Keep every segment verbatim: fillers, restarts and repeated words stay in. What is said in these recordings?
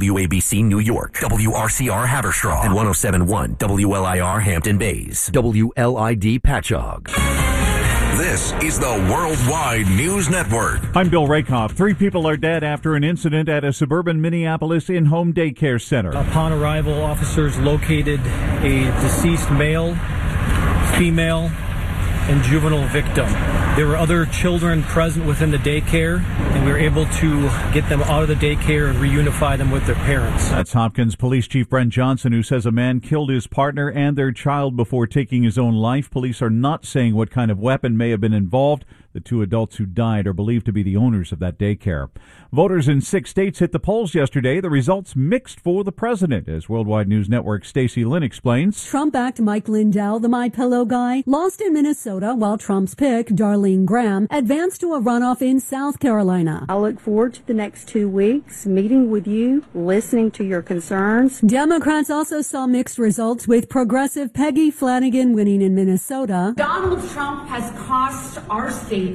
W A B C New York, W R C R Haverstraw, and one oh seven point one W L I R Hampton Bays, W L I D Patchogue. This is the Worldwide News Network. I'm Bill Rakoff. Three people are dead after an incident at a suburban Minneapolis in-home daycare center. Upon arrival, officers located a deceased male, female, and juvenile victim. There were other children present within the daycare, and we were able to get them out of the daycare and reunify them with their parents. That's Hopkins Police Chief Brent Johnson, who says a man killed his partner and their child before taking his own life. Police are not saying what kind of weapon may have been involved. The two adults who died are believed to be the owners of that daycare. Voters in six states hit the polls yesterday. The results mixed for the president, as Worldwide News Network's Stacey Lynn explains. Trump-backed Mike Lindell, the My Pillow guy, lost in Minnesota, while Trump's pick, Darlene Graham, advanced to a runoff in South Carolina. I look forward to the next two weeks, meeting with you, listening to your concerns. Democrats also saw mixed results, with progressive Peggy Flanagan winning in Minnesota. Donald Trump has cost our state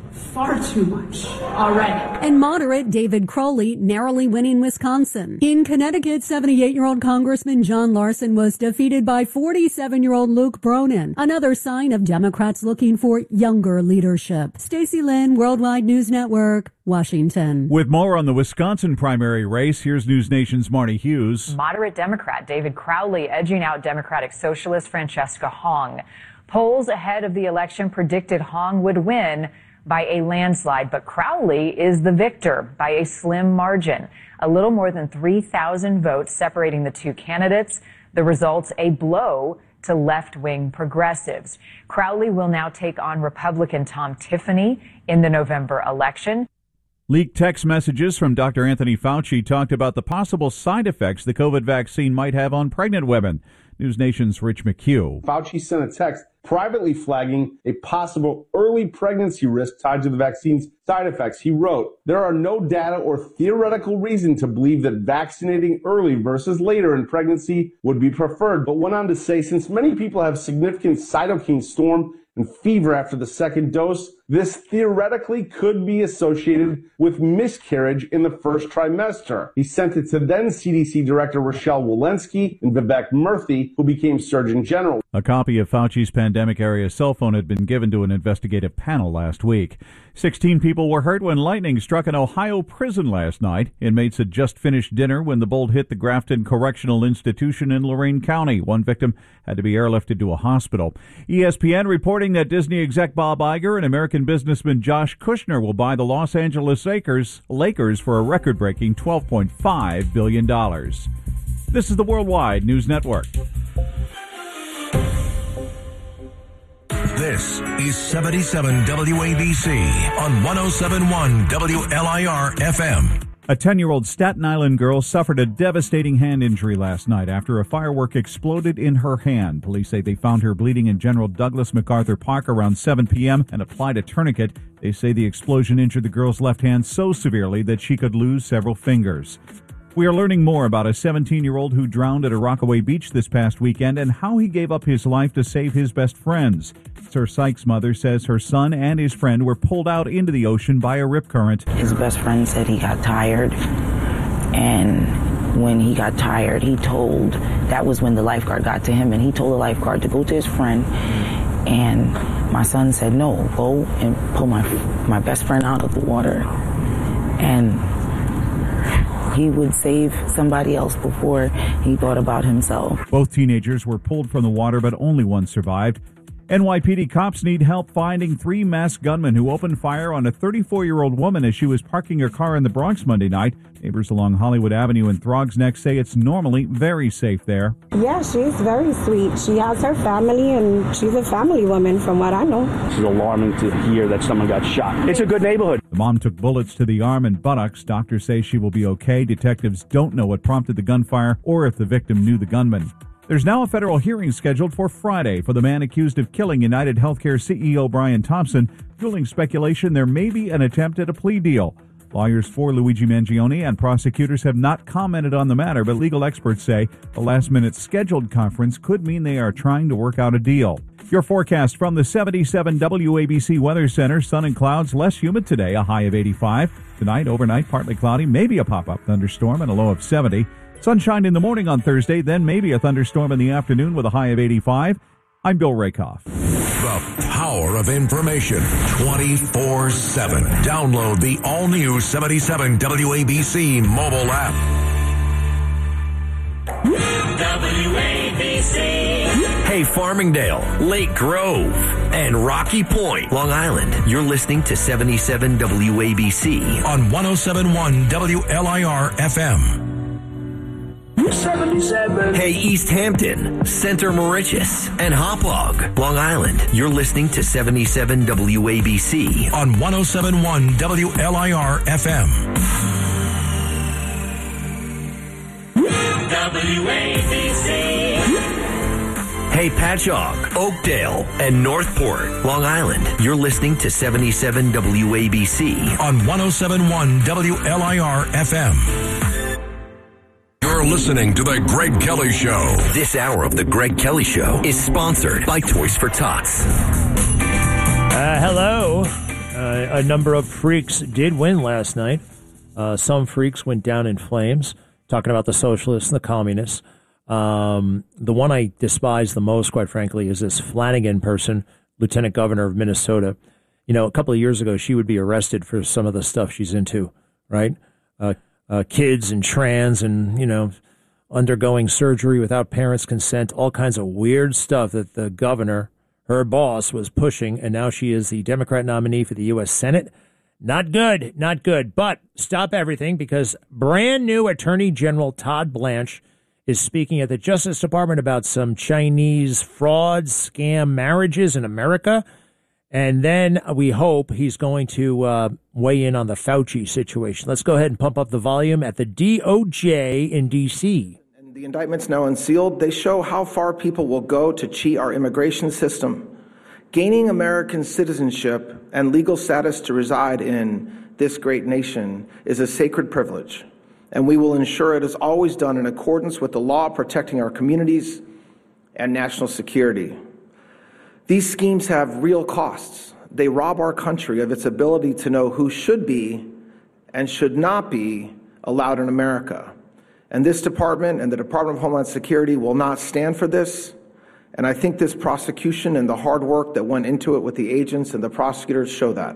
far too much already. And moderate David Crowley narrowly winning Wisconsin. In Connecticut, seventy-eight-year-old Congressman John Larson was defeated by forty-seven-year-old Luke Bronin, another sign of Democrats looking for younger leadership. Stacey Lynn, Worldwide News Network, Washington. With more on the Wisconsin primary race, here's News Nation's Marty Hughes. Moderate Democrat David Crowley edging out Democratic Socialist Francesca Hong. Polls ahead of the election predicted Hong would win by a landslide, but Crowley is the victor by a slim margin. A little more than three thousand votes separating the two candidates. The results a blow to left-wing progressives. Crowley will now take on Republican Tom Tiffany in the November election. Leaked text messages from Doctor Anthony Fauci talked about the possible side effects the COVID vaccine might have on pregnant women. News Nation's Rich McHugh. Fauci sent a text privately flagging a possible early pregnancy risk tied to the vaccine's side effects. He wrote, "There are no data or theoretical reason to believe that vaccinating early versus later in pregnancy would be preferred," but went on to say, since many people have significant cytokine storm and fever after the second dose, this theoretically could be associated with miscarriage in the first trimester. He sent it to then C D C Director Rochelle Walensky and Vivek Murthy, who became Surgeon General. A copy of Fauci's pandemic area cell phone had been given to an investigative panel last week. Sixteen people were hurt when lightning struck an Ohio prison last night. Inmates had just finished dinner when the bolt hit the Grafton Correctional Institution in Lorain County. One victim had to be airlifted to a hospital. E S P N reporting that Disney exec Bob Iger and American businessman Josh Kushner will buy the Los Angeles Lakers, Lakers for a record-breaking twelve point five billion dollars. This is the Worldwide News Network. This is seventy-seven W A B C on one oh seven point one W L I R F M. A ten-year-old Staten Island girl suffered a devastating hand injury last night after a firework exploded in her hand. Police say they found her bleeding in General Douglas MacArthur Park around seven p.m. and applied a tourniquet. They say the explosion injured the girl's left hand so severely that she could lose several fingers. We are learning more about a seventeen-year-old who drowned at a Rockaway Beach this past weekend and how he gave up his life to save his best friends. Sir Sykes' mother says her son and his friend were pulled out into the ocean by a rip current. His best friend said he got tired, and when he got tired, he told, that was when the lifeguard got to him, and he told the lifeguard to go to his friend, and my son said, no, go and pull my my best friend out of the water, and he would save somebody else before he thought about himself. Both teenagers were pulled from the water, but only one survived. N Y P D cops need help finding three masked gunmen who opened fire on a thirty-four-year-old woman as she was parking her car in the Bronx Monday night. Neighbors along Hollywood Avenue and Throgs Neck say it's normally very safe there. Yeah, she's very sweet. She has her family, and she's a family woman from what I know. It's alarming to hear that someone got shot. It's a good neighborhood. The mom took bullets to the arm and buttocks. Doctors say she will be okay. Detectives don't know what prompted the gunfire or if the victim knew the gunman. There's now a federal hearing scheduled for Friday for the man accused of killing United Healthcare C E O Brian Thompson, fueling speculation there may be an attempt at a plea deal. Lawyers for Luigi Mangione and prosecutors have not commented on the matter, but legal experts say the last-minute scheduled conference could mean they are trying to work out a deal. Your forecast from the seventy-seven W A B C Weather Center. Sun and clouds, less humid today, a high of eighty-five. Tonight, overnight, partly cloudy, maybe a pop-up thunderstorm and a low of seventy. Sunshine in the morning on Thursday, then maybe a thunderstorm in the afternoon with a high of eighty-five. I'm Bill Rakoff. The power of information twenty-four seven. Download the all-new seventy-seven W A B C mobile app. W A B C. Hey, Farmingdale, Lake Grove, and Rocky Point, Long Island. You're listening to seventy-seven W A B C on one oh seven point one W L I R F M. seventy-seven. Hey, East Hampton, Center Mauritius, and Hauppauge, Long Island. You're listening to seventy-seven W A B C on one oh seven point one W L I R F M. W A B C. Hey, Patchogue, Oakdale, and Northport, Long Island. You're listening to seventy-seven W A B C on one oh seven point one W L I R F M. You're listening to The Greg Kelly Show. This hour of The Greg Kelly Show is sponsored by Toys for Tots. Uh, hello. Uh, a number of freaks did win last night. Uh, some freaks went down in flames, talking about the socialists and the communists. Um, the one I despise the most, quite frankly, is this Flanagan person, Lieutenant Governor of Minnesota. You know, a couple of years ago, she would be arrested for some of the stuff she's into, right? Uh, uh, kids and trans and, you know, undergoing surgery without parents' consent, all kinds of weird stuff that the governor, her boss, was pushing, and now she is the Democrat nominee for the U S Senate. Not good, not good. But stop everything, because brand new Attorney General Todd Blanche is speaking at the Justice Department about some Chinese fraud, scam marriages in America. And then we hope he's going to uh, weigh in on the Fauci situation. Let's go ahead and pump up the volume at the D O J in D C. And the indictments now unsealed, they show how far people will go to cheat our immigration system. Gaining American citizenship and legal status to reside in this great nation is a sacred privilege, and we will ensure it is always done in accordance with the law protecting our communities and national security. These schemes have real costs. They rob our country of its ability to know who should be and should not be allowed in America. And this department and the Department of Homeland Security will not stand for this. And I think this prosecution and the hard work that went into it with the agents and the prosecutors show that.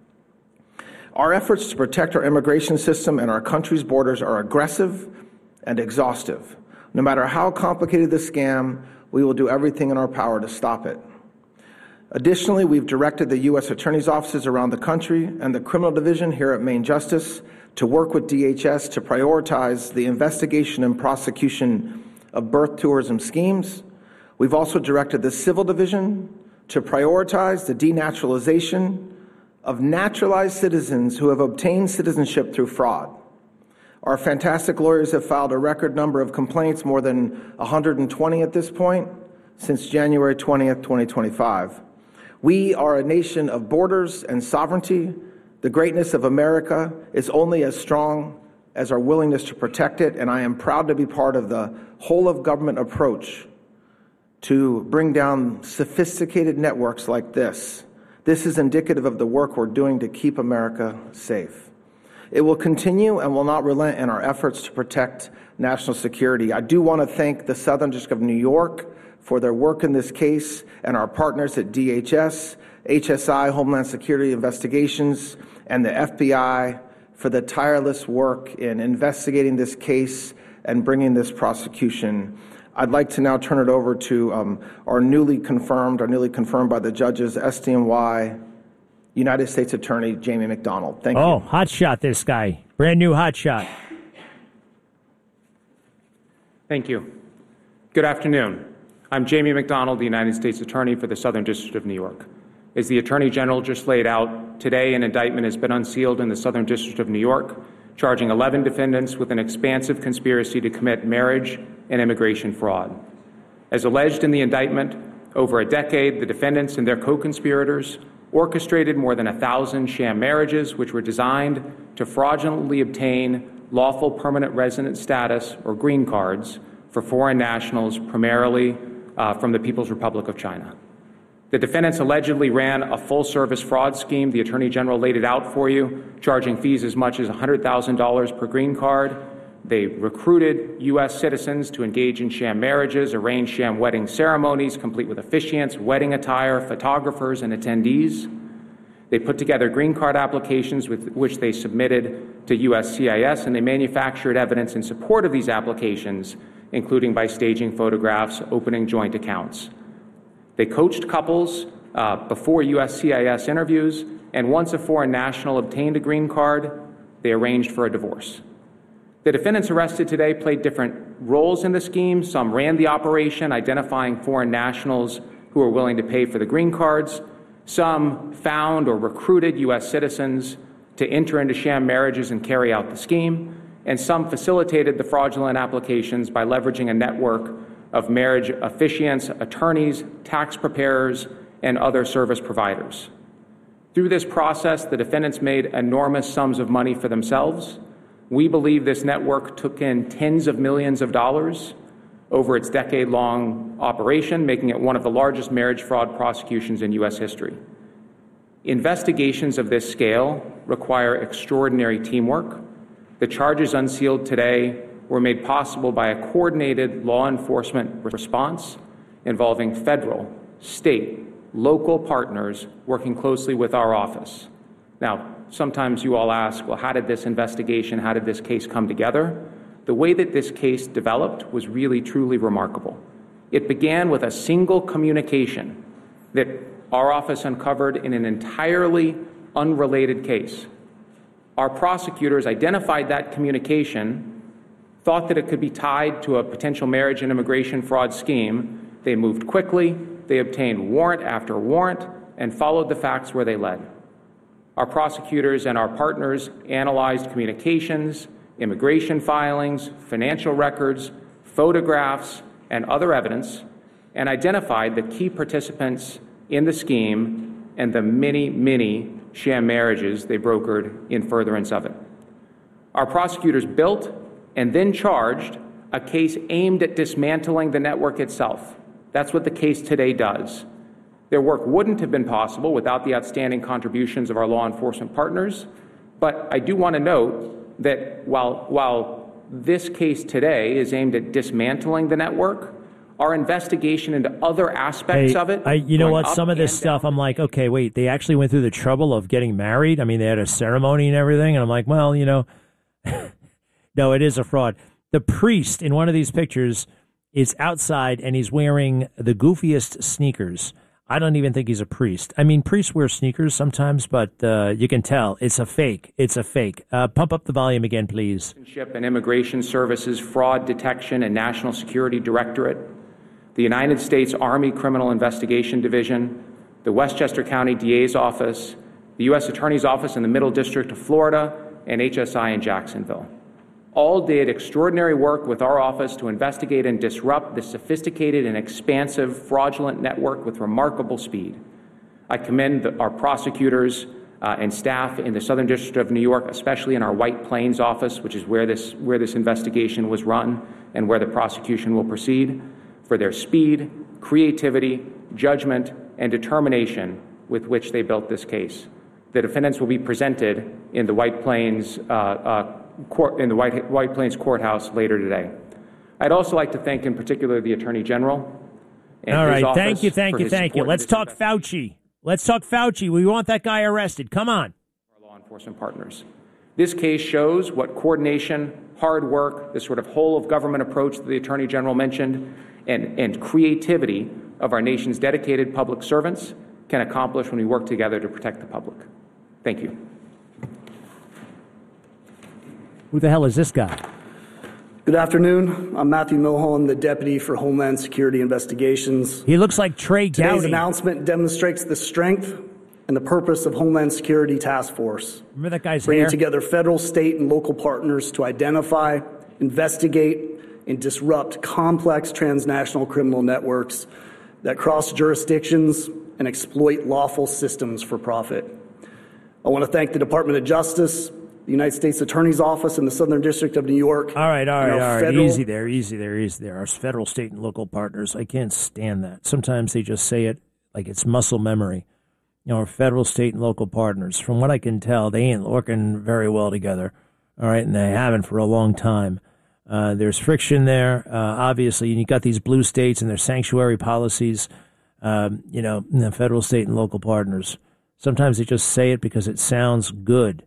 Our efforts to protect our immigration system and our country's borders are aggressive and exhaustive. No matter how complicated the scam, we will do everything in our power to stop it. Additionally, we've directed the U S Attorney's offices around the country and the Criminal Division here at Maine Justice to work with D H S to prioritize the investigation and prosecution of birth tourism schemes. We've also directed the Civil Division to prioritize the denaturalization of naturalized citizens who have obtained citizenship through fraud. Our fantastic lawyers have filed a record number of complaints, more than one hundred twenty at this point, since January twentieth, twenty twenty-five. We are a nation of borders and sovereignty. The greatness of America is only as strong as our willingness to protect it, and I am proud to be part of the whole-of-government approach to bring down sophisticated networks like this. This is indicative of the work we're doing to keep America safe. It will continue and will not relent in our efforts to protect national security. I do want to thank the Southern District of New York for their work in this case, and our partners at D H S, H S I, Homeland Security Investigations, and the F B I for the tireless work in investigating this case and bringing this prosecution. I'd like to now turn it over to um, our newly confirmed, our newly confirmed by the judges, S D N Y United States Attorney Jamie McDonald. Thank oh, you. Oh, hot shot, this guy. Brand new hot shot. Thank you. Good afternoon. I'm Jamie McDonald, the United States Attorney for the Southern District of New York. As the Attorney General just laid out, today an indictment has been unsealed in the Southern District of New York, charging eleven defendants with an expansive conspiracy to commit marriage and immigration fraud. As alleged in the indictment, over a decade, the defendants and their co-conspirators orchestrated more than a thousand sham marriages, which were designed to fraudulently obtain lawful permanent resident status, or green cards, for foreign nationals, primarily uh, from the People's Republic of China. The defendants allegedly ran a full-service fraud scheme. The Attorney General laid it out for you, charging fees as much as one hundred thousand dollars per green card. They recruited U S citizens to engage in sham marriages, arranged sham wedding ceremonies, complete with officiants, wedding attire, photographers, and attendees. They put together green card applications with which they submitted to U S C I S, and they manufactured evidence in support of these applications, including by staging photographs, opening joint accounts. They coached couples uh, before U S C I S interviews, and once a foreign national obtained a green card, they arranged for a divorce. The defendants arrested today played different roles in the scheme. Some ran the operation, identifying foreign nationals who were willing to pay for the green cards. Some found or recruited U S citizens to enter into sham marriages and carry out the scheme. And some facilitated the fraudulent applications by leveraging a network of marriage officiants, attorneys, tax preparers, and other service providers. Through this process, the defendants made enormous sums of money for themselves. We believe this network took in tens of millions of dollars over its decade-long operation, making it one of the largest marriage fraud prosecutions in U S history. Investigations of this scale require extraordinary teamwork. The charges unsealed today were made possible by a coordinated law enforcement response involving federal, state, local partners working closely with our office. Now, sometimes you all ask, well, how did this investigation, how did this case come together? The way that this case developed was really, truly remarkable. It began with a single communication that our office uncovered in an entirely unrelated case. Our prosecutors identified that communication, thought that it could be tied to a potential marriage and immigration fraud scheme. They moved quickly, they obtained warrant after warrant, and followed the facts where they led. Our prosecutors and our partners analyzed communications, immigration filings, financial records, photographs, and other evidence, and identified the key participants in the scheme and the many, many sham marriages they brokered in furtherance of it. Our prosecutors built and then charged a case aimed at dismantling the network itself. That's what the case today does. Their work wouldn't have been possible without the outstanding contributions of our law enforcement partners, but I do want to note that while, while this case today is aimed at dismantling the network, our investigation into other aspects hey, of it. I, you know what? Some of this stuff, I'm like, okay, wait, they actually went through the trouble of getting married. I mean, they had a ceremony and everything. And I'm like, well, you know, no, it is a fraud. The priest in one of these pictures is outside and he's wearing the goofiest sneakers. I don't even think he's a priest. I mean, priests wear sneakers sometimes, but uh, you can tell it's a fake. It's a fake. Uh, pump up the volume again, please. And Immigration Services Fraud Detection and National Security Directorate, the United States Army Criminal Investigation Division, the Westchester County D A's office, the U S Attorney's Office in the Middle District of Florida, and H S I in Jacksonville. All did extraordinary work with our office to investigate and disrupt this sophisticated and expansive fraudulent network with remarkable speed. I commend the, our prosecutors uh, and staff in the Southern District of New York, especially in our White Plains office, which is where this, where this investigation was run and where the prosecution will proceed, for their speed, creativity, judgment, and determination with which they built this case. The defendants will be presented in the White Plains uh, uh, Court, in the White, White Plains Courthouse later today. I'd also like to thank in particular the Attorney General. And All his right, office thank you, thank for you, his thank you. support Let's of this talk Fauci. Let's talk Fauci. We want that guy arrested. Come on. Our law enforcement partners. This case shows what coordination, hard work, this sort of whole of government approach that the Attorney General mentioned, and, and creativity of our nation's dedicated public servants can accomplish when we work together to protect the public. Thank you. Who the hell is this guy? Good afternoon. I'm Matthew Milholm, the Deputy for Homeland Security Investigations. He looks like Trey Gowdy. Today's announcement demonstrates the strength and the purpose of Homeland Security Task Force. Remember that guy's bringing hair? together federal, state, and local partners to identify, investigate, and disrupt complex transnational criminal networks that cross jurisdictions and exploit lawful systems for profit. I want to thank the Department of Justice, the United States Attorney's Office in the Southern District of New York. All right, all right, all right. Federal... Easy there, easy there, easy there. Our federal, state, and local partners. I can't stand that. Sometimes they just say it like it's muscle memory. You know, our federal, state, and local partners, from what I can tell, they ain't working very well together, all right, and they haven't for a long time. Uh, there's friction there, uh, obviously, and you got these blue states and their sanctuary policies, um, you know, the federal, state, and local partners. Sometimes they just say it because it sounds good,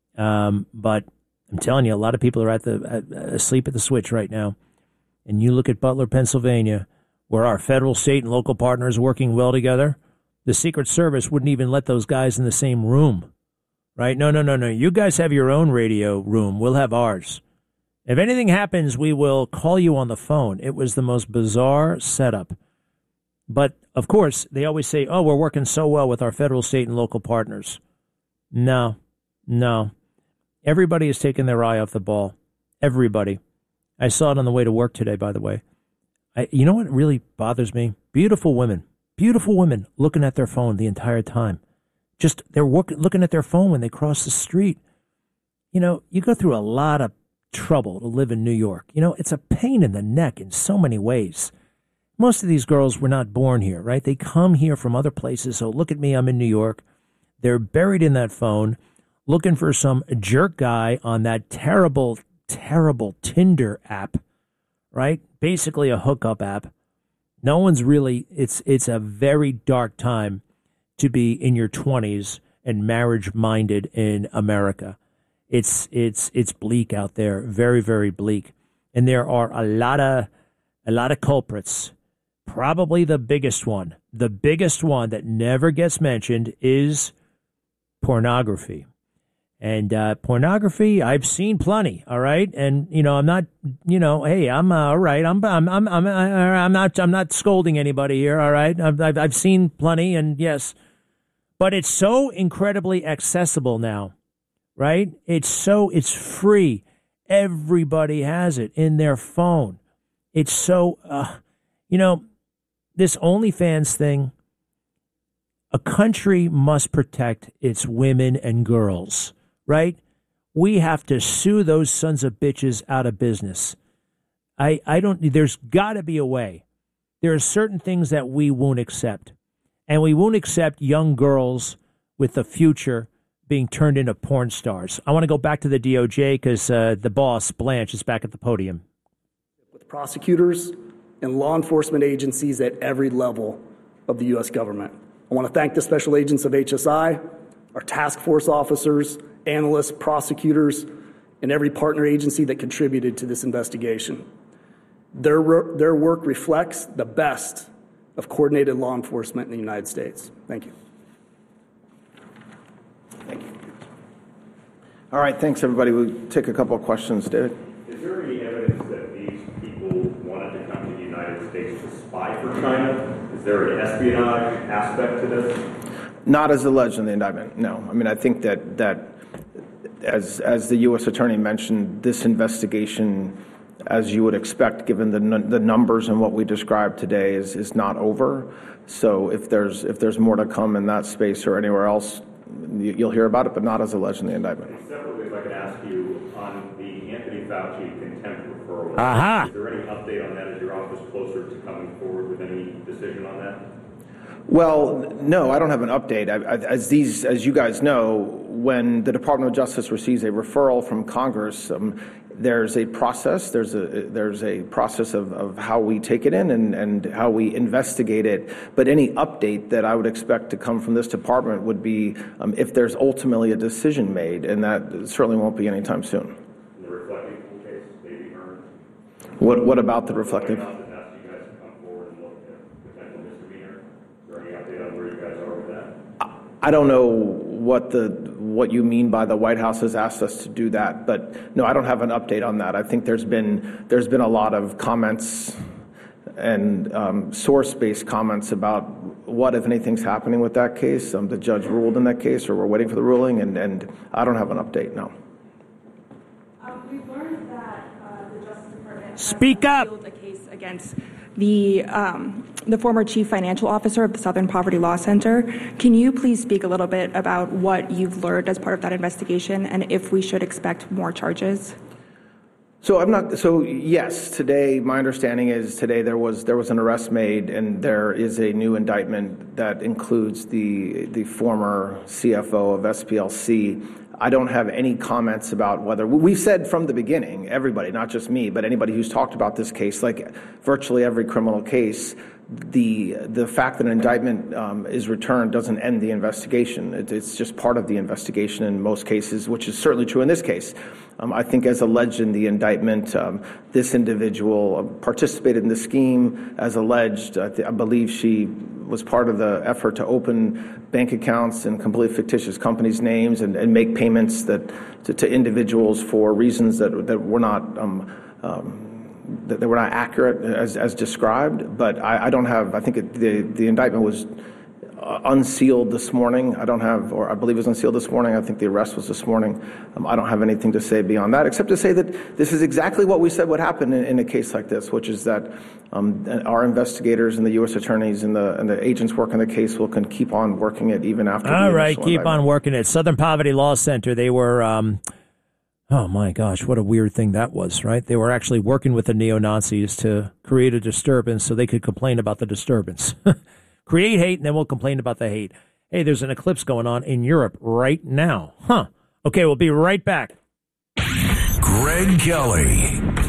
um, but I'm telling you, a lot of people are at the at, asleep at the switch right now. And you look at Butler, Pennsylvania, where our federal, state, and local partners are working well together. The Secret Service wouldn't even let those guys in the same room, right? No, no, no, no. You guys have your own radio room. We'll have ours. If anything happens, we will call you on the phone. It was the most bizarre setup. But, of course, they always say, oh, we're working so well with our federal, state, and local partners. No, no. Everybody is taking their eye off the ball. Everybody. I saw it on the way to work today, by the way. I, you know what really bothers me? Beautiful women. Beautiful women looking at their phone the entire time. Just, they're work, looking at their phone when they cross the street. You know, you go through a lot of trouble to live in New York. You know, it's a pain in the neck in so many ways. Most of these girls were not born here, right? They come here from other places. So look at me, I'm in New York. They're buried in that phone, looking for some jerk guy on that terrible, terrible Tinder app, right? Basically a hookup app. No one's really, it's it's a very dark time to be in your twenties and marriage-minded in America. It's it's it's bleak out there, very, very bleak. And there are a lot of a lot of culprits. Probably the biggest one, the biggest one that never gets mentioned is pornography. And uh, pornography, I've seen plenty, all right? And, you know, I'm not, you know, hey, I'm uh, all right. I'm, I'm, I'm, I'm, I'm not, I'm not scolding anybody here, all right? I've, I've, I've seen plenty, and yes. But it's so incredibly accessible now, right? It's so, it's free. Everybody has it in their phone. It's so, uh, you know, this OnlyFans thing, a country must protect its women and girls. Right? We have to sue those sons of bitches out of business. I, I don't, there's got to be a way. There are certain things that we won't accept. And we won't accept young girls with the future being turned into porn stars. I want to go back to the D O J because uh, the boss, Blanche, is back at the podium. With prosecutors and law enforcement agencies at every level of the U S government. I want to thank the special agents of H S I, our task force officers, analysts, prosecutors, and every partner agency that contributed to this investigation. Their, their work reflects the best of coordinated law enforcement in the United States. Thank you. Thank you. All right, thanks, everybody. We'll take a couple of questions. David? Is there any evidence that these people wanted to come to the United States to spy for China? Is there an espionage aspect to this? Not as alleged in the indictment, no. I mean, I think that, that as as the U S attorney mentioned, this investigation, as you would expect, given the the numbers and what we described today, is is not over. So if there's if there's more to come in that space or anywhere else, you'll hear about it, but not as alleged in the indictment. Separately, if I could ask you on the Anthony Fauci contempt referral, Aha. is there any update on that? Is your office closer to coming forward with any decision on that? Well, no, I don't have an update. I, I, as these, as you guys know, when the Department of Justice receives a referral from Congress, um, there's a process. There's a there's a process of, of how we take it in and, and how we investigate it. But any update that I would expect to come from this department would be um, if there's ultimately a decision made, and that certainly won't be anytime soon. The reflective case, maybe heard. What what about the reflective? I don't know what the what you mean by the White House has asked us to do that, but no, I don't have an update on that. I think there's been there's been a lot of comments and um, source-based comments about what, if anything's happening with that case. Um, the judge ruled in that case, or we're waiting for the ruling, and, and I don't have an update. No. Um, we've learned that uh, the Justice Department speak up a case against the um, the former chief financial officer of the Southern Poverty Law Center. Can you please speak a little bit about what you've learned as part of that investigation and if we should expect more charges? So I'm not. So yes, today my understanding is today there was there was an arrest made, and there is a new indictment that includes the the former C F O of S P L C. I don't have any comments about whether we said from the beginning, everybody, not just me, but anybody who's talked about this case, like virtually every criminal case, the the fact that an indictment um, is returned doesn't end the investigation. It, it's just part of the investigation in most cases, which is certainly true in this case. Um, I think, as alleged in the indictment, um, this individual participated in the scheme. As alleged, I, th- I believe she was part of the effort to open bank accounts in completely fictitious companies' names and, and make payments that to, to individuals for reasons that that were not um, um, that, that were not accurate as as described. But I, I don't have. I think it, the the indictment was Uh, unsealed this morning. I don't have, or I believe it was unsealed this morning. I think the arrest was this morning. Um, I don't have anything to say beyond that, except to say that this is exactly what we said would happen in, in a case like this, which is that um, our investigators and the U S attorneys and the and the agents working the case will can keep on working it even after. All the right, keep indictment. on working it. Southern Poverty Law Center. They were. Um, oh my gosh, what a weird thing that was, right? They were actually working with the neo-Nazis to create a disturbance so they could complain about the disturbance. Create hate, and then we'll complain about the hate. Hey, there's an eclipse going on in Europe right now. Huh. Okay, we'll be right back. Greg Kelly